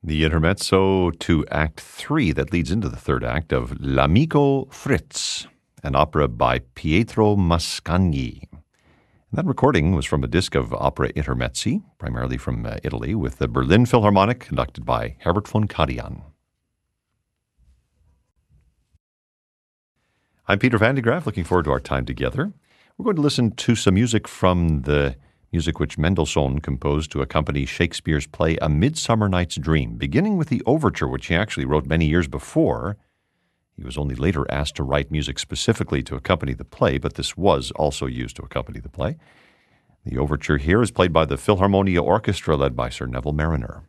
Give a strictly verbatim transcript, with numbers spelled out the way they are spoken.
The intermezzo to Act Three that leads into the third act of L'Amico Fritz, an opera by Pietro Mascagni. That recording was from a disc of opera intermezzi, primarily from uh, Italy, with the Berlin Philharmonic conducted by Herbert von Karajan. I'm Peter Van de Graaf, looking forward to our time together. We're going to listen to some music from the music which Mendelssohn composed to accompany Shakespeare's play A Midsummer Night's Dream, beginning with the overture, which he actually wrote many years before. He was only later asked to write music specifically to accompany the play, but this was also used to accompany the play. The overture here is played by the Philharmonia Orchestra, led by Sir Neville Marriner.